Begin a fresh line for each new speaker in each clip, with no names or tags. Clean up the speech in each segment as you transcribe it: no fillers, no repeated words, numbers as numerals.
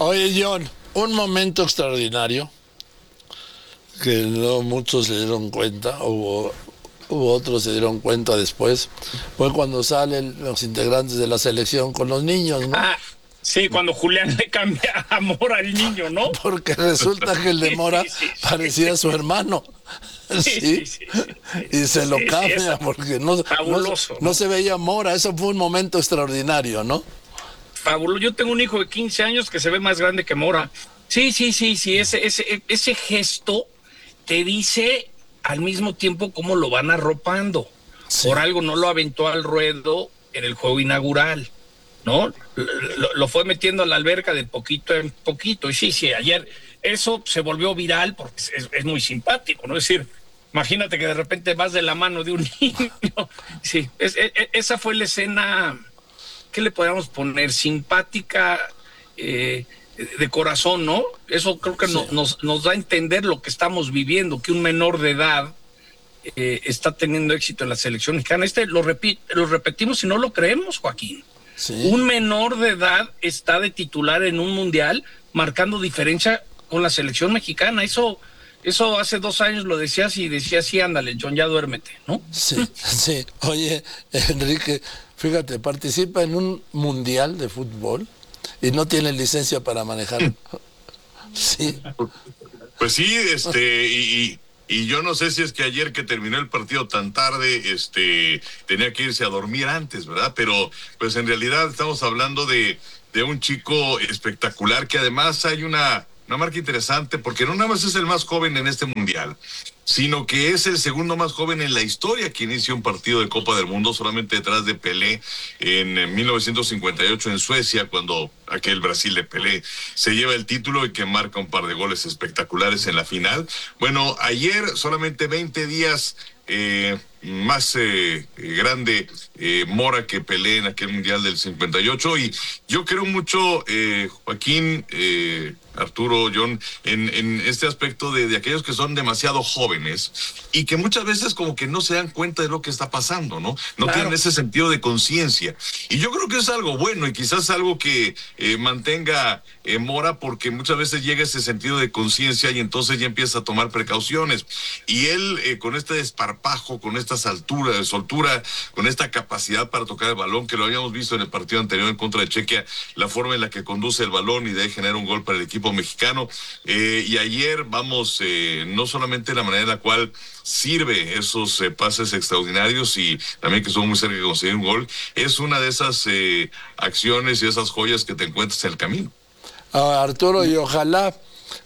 Oye, John, un momento extraordinario que no muchos se dieron cuenta, hubo otros se dieron cuenta después, fue cuando salen los integrantes de la selección con los niños, ¿no?
Ah, sí, cuando Julián le cambia amor al niño, ¿no?
Porque resulta que el de Mora parecía su hermano. Sí, y se lo cambia porque
fabuloso,
no se veía Mora. Eso fue un momento extraordinario, ¿no?
Fabuloso. Yo tengo un hijo de 15 años que se ve más grande que Mora. Sí, ese gesto te dice al mismo tiempo cómo lo van arropando. Sí. Por algo no lo aventó al ruedo en el juego inaugural, ¿no? Lo fue metiendo a la alberca de poquito en poquito. Y sí, ayer eso se volvió viral porque es muy simpático, ¿no? Es decir, imagínate que de repente vas de la mano de un niño. Sí, esa fue la escena, ¿qué le podríamos poner? Simpática, de corazón, ¿no? Eso creo que sí. nos da a entender lo que estamos viviendo, que un menor de edad está teniendo éxito en la selección mexicana. Lo repetimos y no lo creemos, Joaquín. Sí. Un menor de edad está de titular en un mundial marcando diferencia con la selección mexicana. Eso hace 2 años lo decías y decías, sí, ándale, John, ya duérmete, ¿no?
Sí. Oye, Enrique, fíjate, participa en un mundial de fútbol y no tiene licencia para manejar. Sí.
Pues sí, y yo no sé si es que ayer que terminó el partido tan tarde, tenía que irse a dormir antes, ¿verdad? Pero pues en realidad estamos hablando de un chico espectacular, que además hay una marca interesante, porque no nada más es el más joven en este mundial, sino que es el segundo más joven en la historia que inicia un partido de Copa del Mundo, solamente detrás de Pelé en 1958 en Suecia, cuando aquel Brasil de Pelé se lleva el título y que marca un par de goles espectaculares en la final. Bueno, ayer, solamente 20 días más grande Mora que Pelé en aquel mundial del 58, y yo creo mucho, Joaquín, Arturo, John, en este aspecto de aquellos que son demasiado jóvenes y que muchas veces como que no se dan cuenta de lo que está pasando, ¿no? No claro. Tienen ese sentido de conciencia. Y yo creo que es algo bueno y quizás algo que mantenga Mora, porque muchas veces llega ese sentido de conciencia y entonces ya empieza a tomar precauciones. Y él, con este desparpajo, con esta soltura, con esta capacidad para tocar el balón, que lo habíamos visto en el partido anterior en contra de Chequia, la forma en la que conduce el balón y de ahí genera un gol para el equipo mexicano. Y ayer no solamente la manera en la cual sirve esos pases extraordinarios y también que son muy cerca de conseguir un gol, es una de esas acciones y esas joyas que te encuentras en el camino.
Arturo, y ojalá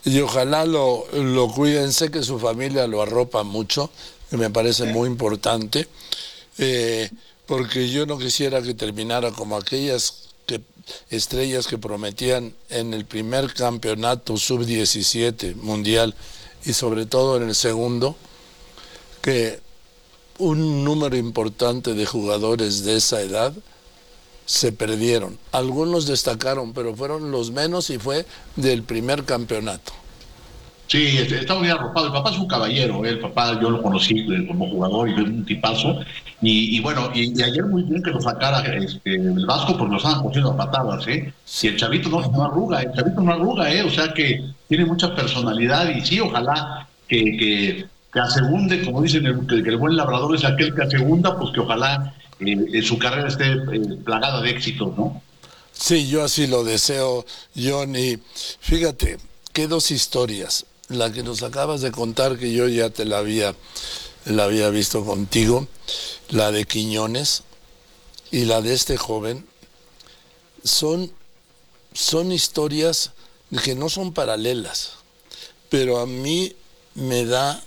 lo cuiden. Sé que su familia lo arropa mucho, que me parece muy importante, porque yo no quisiera que terminara como aquellas estrellas que prometían en el primer campeonato sub-17 mundial y sobre todo en el segundo, que un número importante de jugadores de esa edad se perdieron. Algunos destacaron, pero fueron los menos y fue del primer campeonato.
Sí, está muy arropado. El papá es un caballero, el papá yo lo conocí como jugador y es un tipazo. Y bueno, y ayer muy bien que lo sacara el Vasco, porque lo estaban cogiendo a patadas, ¿eh? Si el chavito no arruga, o sea que tiene mucha personalidad y sí, ojalá que asegunde, como dicen, que el buen labrador es aquel que asegunda, pues que ojalá su carrera esté plagada de éxitos, ¿no?
Sí, yo así lo deseo, John, y fíjate, qué 2 historias. La que nos acabas de contar, que yo ya te la había visto contigo, la de Quiñones y la de este joven, son historias que no son paralelas, pero a mí me da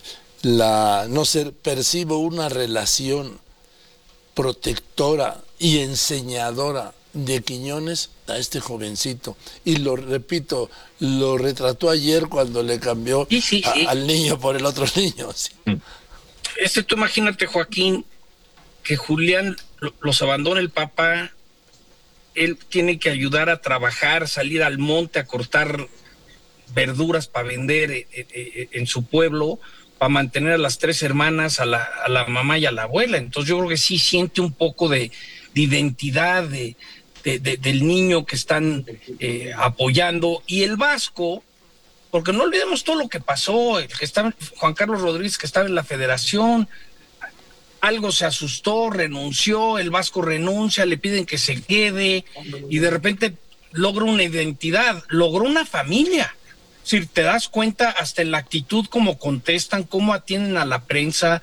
percibo una relación protectora y enseñadora de Quiñones a este jovencito, y lo repito, lo retrató ayer cuando le cambió al niño por el otro niño. Sí.
Tú imagínate, Joaquín, que Julián los abandona el papá, él tiene que ayudar a trabajar, salir al monte a cortar verduras para vender en su pueblo, para mantener a las 3 hermanas, a la mamá y a la abuela. Entonces yo creo que sí siente un poco de identidad, de del niño que están apoyando. Y el Vasco, porque no olvidemos todo lo que pasó, el que estaba, Juan Carlos Rodríguez, que estaba en la federación, algo se asustó, renunció, el Vasco renuncia, le piden que se quede, y de repente logra una identidad, logró una familia. Es decir, te das cuenta hasta en la actitud, cómo contestan, cómo atienden a la prensa.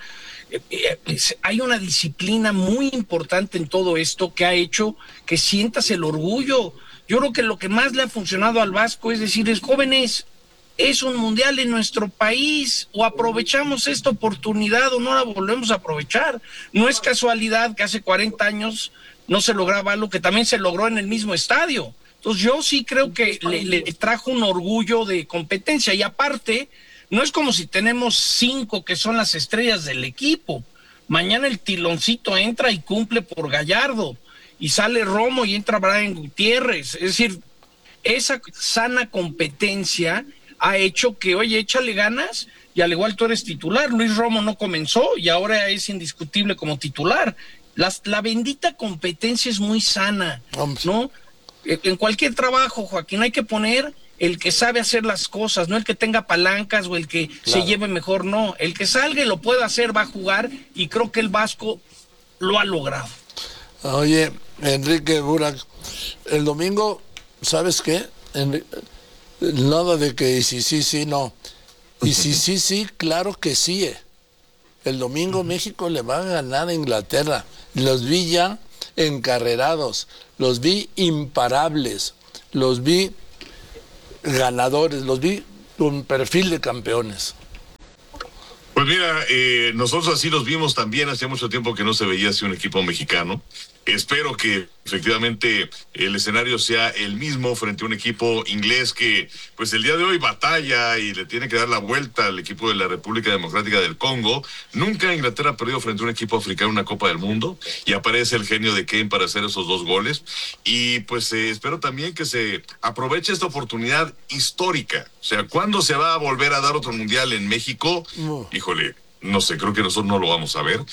Hay una disciplina muy importante en todo esto que ha hecho que sientas el orgullo. Yo creo que lo que más le ha funcionado al Vasco es decirles, jóvenes, es un mundial en nuestro país, o aprovechamos esta oportunidad o no la volvemos a aprovechar. No es casualidad que hace 40 años no se lograba algo que también se logró en el mismo estadio. Entonces yo sí creo que le trajo un orgullo de competencia, y aparte, no es como si tenemos 5 que son las estrellas del equipo. Mañana el Tiloncito entra y cumple por Gallardo, y sale Romo y entra Brian Gutiérrez. Es decir, esa sana competencia ha hecho que, oye, échale ganas, y al igual tú eres titular. Luis Romo no comenzó y ahora es indiscutible como titular. La bendita competencia es muy sana, ¿no? En cualquier trabajo, Joaquín, hay que poner el que sabe hacer las cosas, no el que tenga palancas o el que se lleve mejor, no. El que salga y lo pueda hacer va a jugar, y creo que el Vasco lo ha logrado.
Oye, Enrique Burak, el domingo, ¿sabes qué? Nada de que y sí, no. Y sí, claro que sí. El domingo México le va a ganar a Inglaterra. Los vi ya encarrerados, los vi imparables, los vi ganadores, los vi con perfil de campeones.
Pues mira, nosotros así los vimos también. Hacía mucho tiempo que no se veía así un equipo mexicano. Espero que efectivamente el escenario sea el mismo frente a un equipo inglés que pues el día de hoy batalla y le tiene que dar la vuelta al equipo de la República Democrática del Congo. Nunca Inglaterra ha perdido frente a un equipo africano una Copa del Mundo, y aparece el genio de Kane para hacer esos 2 goles. Y pues espero también que se aproveche esta oportunidad histórica. O sea, ¿cuándo se va a volver a dar otro mundial en México? Híjole, no sé, creo que nosotros no lo vamos a ver.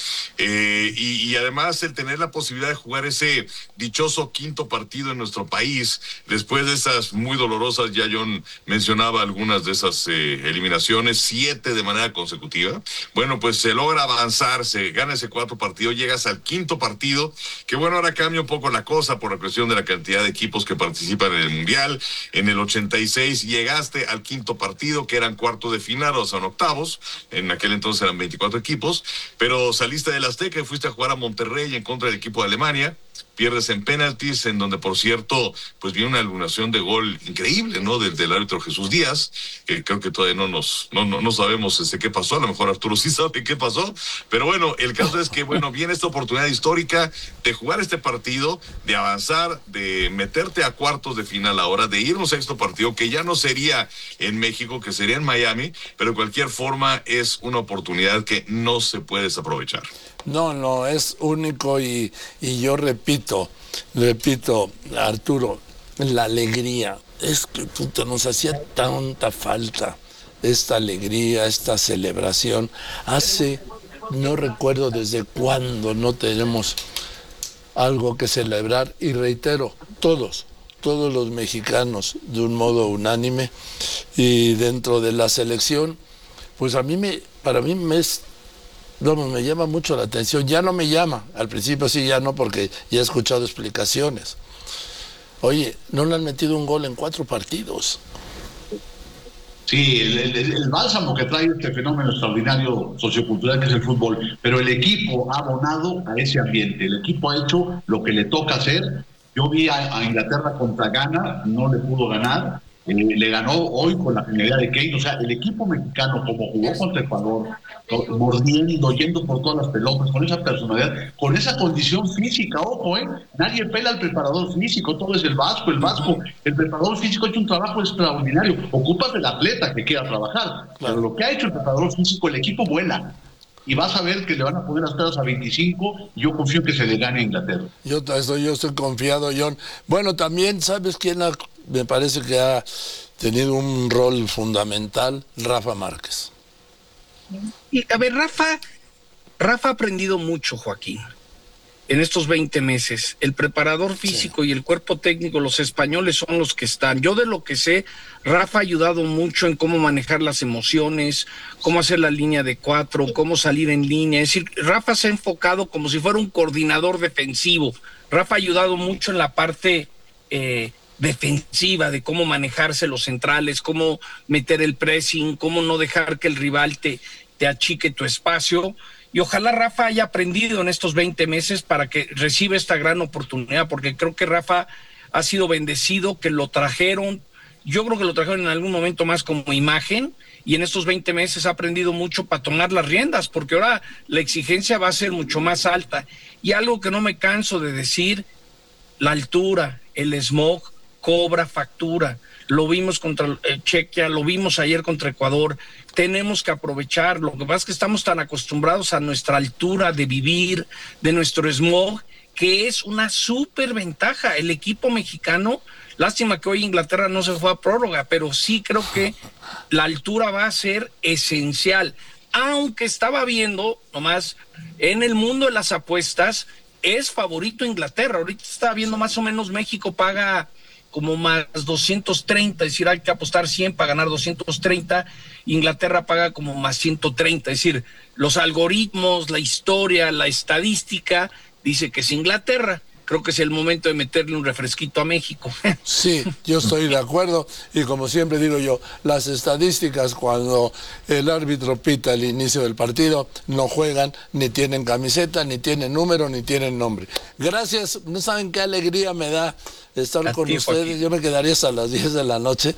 Y además el tener la posibilidad de jugar ese dichoso 5º partido en nuestro país, después de esas muy dolorosas, ya John mencionaba algunas de esas eliminaciones, 7 de manera consecutiva. Bueno, pues se logra avanzar, se gana ese 4 partido, llegas al 5º partido, que bueno, ahora cambia un poco la cosa por la cuestión de la cantidad de equipos que participan en el Mundial. En el 86 llegaste al 5º partido, que eran cuartos de final, o sea, en octavos. En aquel entonces eran 24 equipos, pero saliste del Azteca y fuiste a jugar a Monterrey en contra del equipo de Alemania. Pierdes en penaltis, en donde, por cierto, pues viene una iluminación de gol increíble, ¿no? Del árbitro Jesús Díaz, que creo que todavía no sabemos qué pasó. A lo mejor Arturo sí sabe qué pasó, pero bueno, el caso es que, bueno, viene esta oportunidad histórica de jugar este partido, de avanzar, de meterte a cuartos de final ahora, de irnos a este partido, que ya no sería en México, que sería en Miami, pero de cualquier forma es una oportunidad que no se puede desaprovechar.
No, es único, y yo repito, Arturo, la alegría, es que nos hacía tanta falta esta alegría, esta celebración. No recuerdo desde cuándo no tenemos algo que celebrar, y reitero, todos los mexicanos de un modo unánime, y dentro de la selección, pues para mí me llama mucho la atención. Ya no me llama, al principio sí, ya no, porque ya he escuchado explicaciones. Oye, no le han metido un gol en 4 partidos.
Sí, el bálsamo que trae este fenómeno extraordinario sociocultural que es el fútbol, pero el equipo ha abonado a ese ambiente, el equipo ha hecho lo que le toca hacer. Yo vi a Inglaterra contra Ghana, no le pudo ganar, le ganó hoy con la genialidad de Kane. O sea, el equipo mexicano, como jugó contra Ecuador, mordiendo, yendo por todas las pelotas, con esa personalidad, con esa condición física, ojo, nadie pela al preparador físico, todo es el Vasco, el preparador físico ha hecho un trabajo extraordinario. Ocupas del atleta que quiera trabajar, pero lo que ha hecho el preparador físico, el equipo vuela. Y vas a ver que le van a poner las peras a 25, y yo confío que se le gane a Inglaterra.
Yo estoy confiado, John. Bueno, también, ¿sabes quién me parece que ha tenido un rol fundamental? Rafa Márquez.
Y, a ver, Rafa ha aprendido mucho, Joaquín. en estos 20 meses. El preparador físico y el cuerpo técnico, los españoles son los que están. Yo de lo que sé, Rafa ha ayudado mucho en cómo manejar las emociones, cómo hacer la línea de 4, cómo salir en línea. Es decir, Rafa se ha enfocado como si fuera un coordinador defensivo. Rafa ha ayudado mucho en la parte defensiva, de cómo manejarse los centrales, cómo meter el pressing, cómo no dejar que el rival te achique tu espacio. Y ojalá Rafa haya aprendido en estos 20 meses para que reciba esta gran oportunidad, porque creo que Rafa ha sido bendecido, que lo trajeron, yo creo que lo trajeron en algún momento más como imagen, y en estos 20 meses ha aprendido mucho para tomar las riendas, porque ahora la exigencia va a ser mucho más alta. Y algo que no me canso de decir, la altura, el smog cobra factura. Lo vimos contra Chequia, lo vimos ayer contra Ecuador. Tenemos que aprovechar. Lo que pasa es que estamos tan acostumbrados a nuestra altura de vivir, de nuestro smog, que es una súper ventaja. El equipo mexicano, lástima que hoy Inglaterra no se fue a prórroga, pero sí creo que la altura va a ser esencial. Aunque estaba viendo, nomás, en el mundo de las apuestas, es favorito Inglaterra. Ahorita estaba viendo más o menos México paga como más 230, es decir, hay que apostar 100 para ganar 230, Inglaterra paga como más 130, es decir, los algoritmos, la historia, la estadística, dice que es Inglaterra. Creo que es el momento de meterle un refresquito a México.
Sí, yo estoy de acuerdo, y como siempre digo yo, las estadísticas cuando el árbitro pita el inicio del partido no juegan, ni tienen camiseta, ni tienen número, ni tienen nombre. Gracias, no saben qué alegría me da estar con ustedes. Yo me quedaría hasta las 10 de la noche.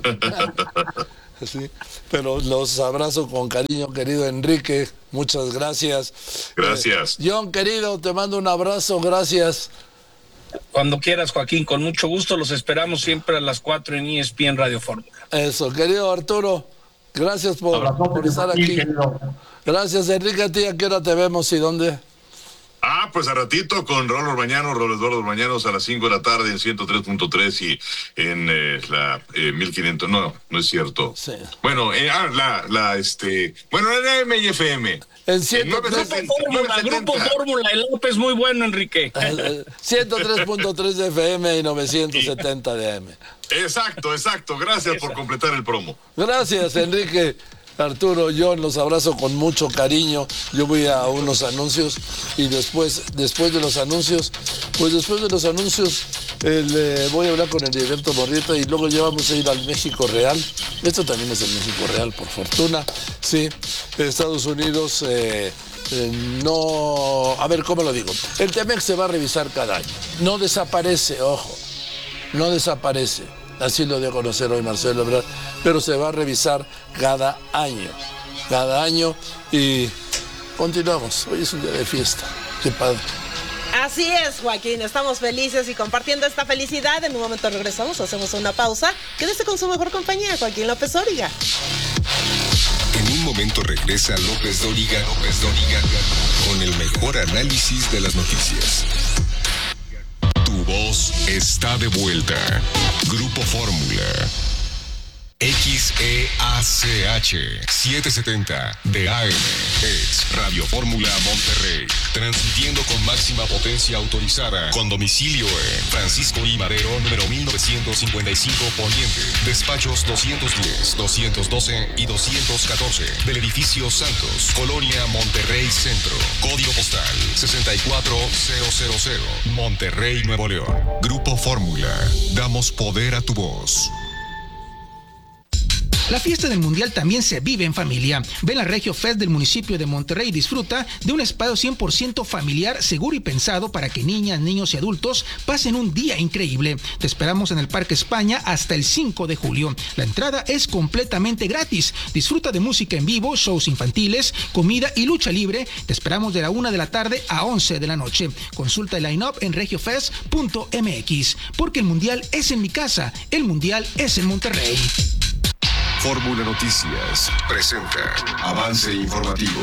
Sí, pero los abrazo con cariño, querido Enrique, muchas gracias.
Gracias.
John, querido, te mando un abrazo, gracias.
Cuando quieras, Joaquín, con mucho gusto, los esperamos siempre a las 4 en ESPN Radio Fórmula.
Eso, querido Arturo, gracias por estar aquí. Gracias, Enrique, a ti, ¿a qué hora te vemos y dónde?
Pues a ratito con Raúl Eduardo Orbañanos a las 5 de la tarde en 103.3 y en la 1500, no es cierto. Sí. Bueno, la MFM.
En
Grupo Fórmula, el López muy bueno, Enrique.
103.3 de FM y 970 de AM.
Exacto. Gracias por completar el promo.
Gracias, Enrique. Arturo, yo los abrazo con mucho cariño. Yo voy a unos anuncios y después de los anuncios, voy a hablar con el Heriberto Morrieta y luego ya vamos a ir al México Real. Esto también es el México Real, por fortuna. Sí, Estados Unidos no... A ver, ¿cómo lo digo? El TEMEC se va a revisar cada año. No desaparece, ojo, no desaparece. Así lo dio a conocer hoy Marcelo Ebrard, pero se va a revisar cada año y continuamos. Hoy es un día de fiesta, qué padre.
Así es, Joaquín, estamos felices y compartiendo esta felicidad. En un momento regresamos, hacemos una pausa. Quédese con su mejor compañía, Joaquín López Dóriga.
En un momento regresa López Dóriga con el mejor análisis de las noticias. Tu voz está de vuelta. Grupo Fórmula. XEACH 770 de AM es Radio Fórmula Monterrey, transmitiendo con máxima potencia autorizada, con domicilio en Francisco I. Madero, número 1955 Poniente, despachos 210, 212 y 214 del edificio Santos, Colonia Monterrey Centro, código postal 64000, Monterrey, Nuevo León. Grupo Fórmula, damos poder a tu voz.
La fiesta del Mundial también se vive en familia. Ven la Regio Fest del municipio de Monterrey y disfruta de un espacio 100% familiar, seguro y pensado para que niñas, niños y adultos pasen un día increíble. Te esperamos en el Parque España hasta el 5 de julio. La entrada es completamente gratis. Disfruta de música en vivo, shows infantiles, comida y lucha libre. Te esperamos de la 1 de la tarde a 11 de la noche. Consulta el line-up en regiofest.mx. Porque el Mundial es en mi casa. El Mundial es en Monterrey.
Fórmula Noticias presenta Avance Informativo.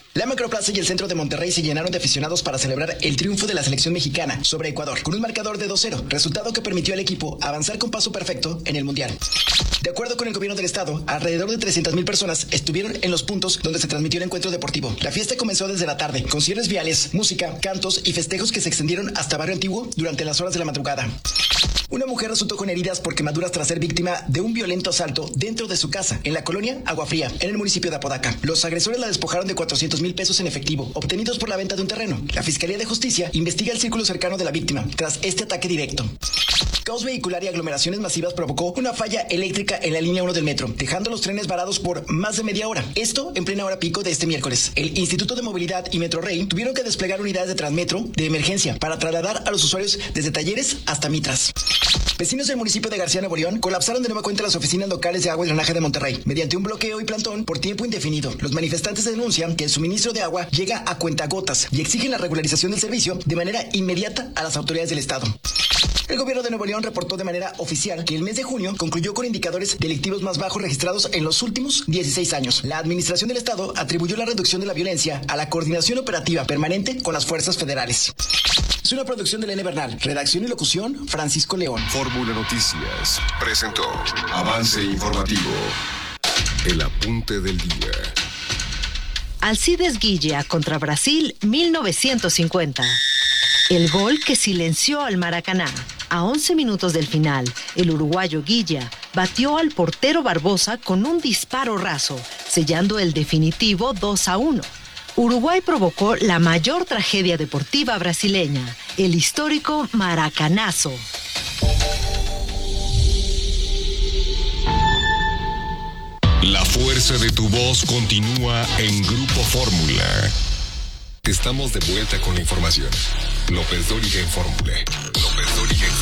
La Macroplaza y el centro de Monterrey se llenaron de aficionados para celebrar el triunfo de la selección mexicana sobre Ecuador, con un marcador de 2-0, resultado que permitió al equipo avanzar con paso perfecto en el Mundial. De acuerdo con el gobierno del estado, alrededor de 300,000 personas estuvieron en los puntos donde se transmitió el encuentro deportivo. La fiesta comenzó desde la tarde, con cierres viales, música, cantos y festejos que se extendieron hasta Barrio Antiguo durante las horas de la madrugada. Una mujer resultó con heridas por quemaduras tras ser víctima de un violento asalto dentro de su casa, en la colonia Agua Fría, en el municipio de Apodaca. Los agresores la despojaron de 400,000 pesos en efectivo, obtenidos por la venta de un terreno. La Fiscalía de Justicia investiga el círculo cercano de la víctima, tras este ataque directo. Caos vehicular y aglomeraciones masivas provocó una falla eléctrica en la línea 1 del metro, dejando los trenes varados por más de media hora. Esto en plena hora pico de este miércoles. El Instituto de Movilidad y Metrorrey tuvieron que desplegar unidades de Transmetro de emergencia para trasladar a los usuarios desde Talleres hasta Mitras. Vecinos del municipio de García, Nuevo León, colapsaron de nueva cuenta las oficinas locales de agua y drenaje de Monterrey, mediante un bloqueo y plantón por tiempo indefinido. Los manifestantes denuncian que el suministro de agua llega a cuentagotas y exigen la regularización del servicio de manera inmediata a las autoridades del estado. El gobierno de Nuevo León reportó de manera oficial que el mes de junio concluyó con indicadores delictivos más bajos registrados en los últimos 16 años. La administración del estado atribuyó la reducción de la violencia a la coordinación operativa permanente con las fuerzas federales. Es una producción de Elena Bernal. Redacción y locución, Francisco León.
Fórmula Noticias presentó Avance Informativo. El apunte del día.
Alcides Guilla contra Brasil 1950. El gol que silenció al Maracaná. A 11 minutos del final, el uruguayo Guilla batió al portero Barbosa con un disparo raso, sellando el definitivo 2-1. Uruguay provocó la mayor tragedia deportiva brasileña, el histórico Maracanazo.
La fuerza de tu voz continúa en Grupo Fórmula. Estamos de vuelta con la información. López Dóriga en Fórmula. López Dóriga en